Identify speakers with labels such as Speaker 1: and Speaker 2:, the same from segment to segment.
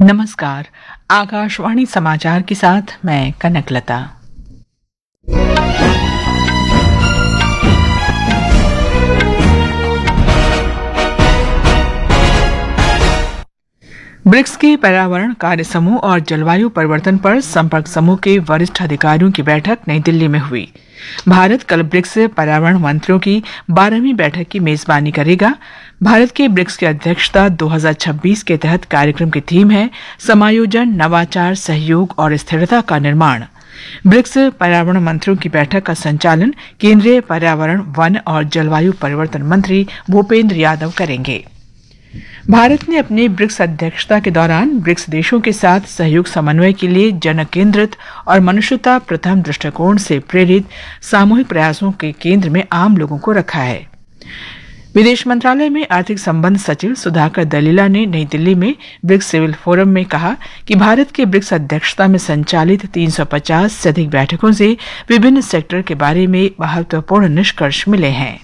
Speaker 1: नमस्कार। आकाशवाणी समाचार के साथ मैं कनकलता। ब्रिक्स के पर्यावरण कार्य समूह और जलवायु परिवर्तन पर संपर्क समूह के वरिष्ठ अधिकारियों की बैठक नई दिल्ली में हुई। भारत कल ब्रिक्स पर्यावरण मंत्रियों की 12वीं बैठक की मेजबानी करेगा। भारत के ब्रिक्स की अध्यक्षता 2026 के तहत कार्यक्रम की थीम है समायोजन, नवाचार, सहयोग और स्थिरता का निर्माण। ब्रिक्स पर्यावरण मंत्रियों की बैठक का संचालन केंद्रीय पर्यावरण, वन और जलवायु परिवर्तन मंत्री भूपेंद्र यादव करेंगे। भारत ने अपनी ब्रिक्स अध्यक्षता के दौरान ब्रिक्स देशों के साथ सहयोग समन्वय के लिए जन केंद्रित और मनुष्यता प्रथम दृष्टिकोण से प्रेरित सामूहिक प्रयासों के केंद्र में आम लोगों को रखा है। विदेश मंत्रालय में आर्थिक संबंध सचिव सुधाकर दलीला ने नई दिल्ली में ब्रिक्स सिविल फोरम में कहा कि भारत के ब्रिक्स अध्यक्षता में संचालित 350 से अधिक बैठकों से विभिन्न सेक्टर के बारे में महत्वपूर्ण निष्कर्ष मिले हैं।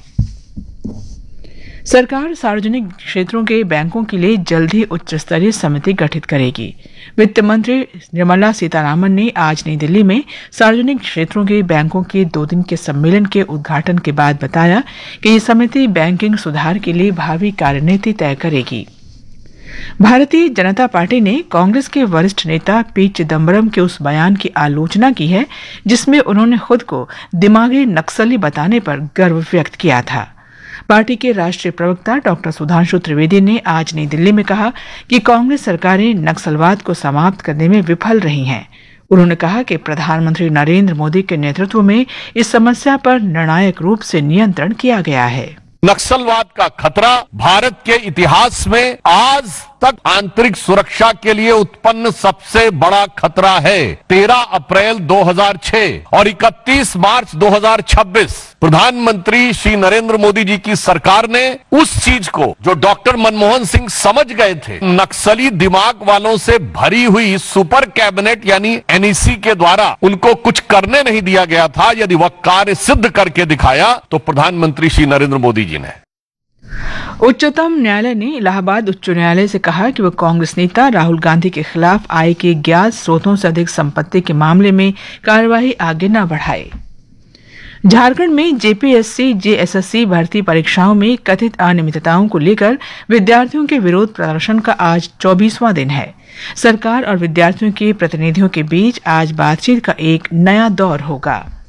Speaker 1: सरकार सार्वजनिक क्षेत्रों के बैंकों के लिए जल्द ही उच्च स्तरीय समिति गठित करेगी। वित्त मंत्री निर्मला सीतारामन ने आज नई दिल्ली में सार्वजनिक क्षेत्रों के बैंकों के 2 दिन के सम्मेलन के उद्घाटन के बाद बताया कि ये समिति बैंकिंग सुधार के लिए भावी कार्यनीति तय करेगी। भारतीय जनता पार्टी ने कांग्रेस के वरिष्ठ नेता पी चिदम्बरम के उस बयान की आलोचना की है जिसमें उन्होंने खुद को दिमागी नक्सली बताने पर गर्व व्यक्त किया था। पार्टी के राष्ट्रीय प्रवक्ता डॉक्टर सुधांशु त्रिवेदी ने आज नई दिल्ली में कहा कि कांग्रेस सरकारें नक्सलवाद को समाप्त करने में विफल रही हैं। उन्होंने कहा कि प्रधानमंत्री नरेंद्र मोदी के नेतृत्व में इस समस्या पर निर्णायक रूप से नियंत्रण किया गया है।
Speaker 2: नक्सलवाद का खतरा भारत के इतिहास में आज तक आंतरिक सुरक्षा के लिए उत्पन्न सबसे बड़ा खतरा है। 13 अप्रैल 2006 और 31 मार्च 2026 प्रधानमंत्री श्री नरेंद्र मोदी जी की सरकार ने उस चीज को जो डॉक्टर मनमोहन सिंह समझ गए थे, नक्सली दिमाग वालों से भरी हुई सुपर कैबिनेट यानी एनईसी के द्वारा उनको कुछ करने नहीं दिया गया था। यदि वह कार्य सिद्ध करके दिखाया तो प्रधानमंत्री श्री नरेंद्र मोदी जी ने।
Speaker 1: उच्चतम न्यायालय ने इलाहाबाद उच्च न्यायालय से कहा कि वह कांग्रेस नेता राहुल गांधी के खिलाफ आय के ज्ञात स्रोतों से अधिक संपत्ति के मामले में कार्यवाही आगे न बढ़ाए। झारखंड में जेपीएससी जेएसएससी भर्ती परीक्षाओं में कथित अनियमितताओं को लेकर विद्यार्थियों के विरोध प्रदर्शन का आज 24वां दिन है। सरकार और विद्यार्थियों के प्रतिनिधियों के बीच आज बातचीत का एक नया दौर होगा।